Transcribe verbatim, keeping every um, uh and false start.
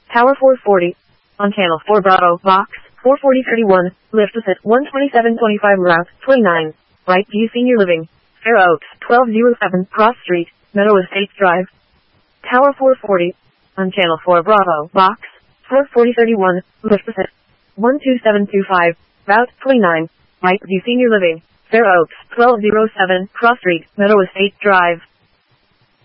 Tower four forty. On channel four Bravo, box, four forty thirty-one, lift with it, one twenty-seven twenty-five route, twenty-nine. Right View Senior Living, Fair Oaks, twelve oh seven, Cross Street, Meadow Estates Drive. Tower four forty. On channel four Bravo, box, four forty thirty-one, lift with it, one two seven two five, route, twenty-nine. Right View Senior Living, Fair Oaks, twelve oh seven, Cross Street, Meadow Estates Drive.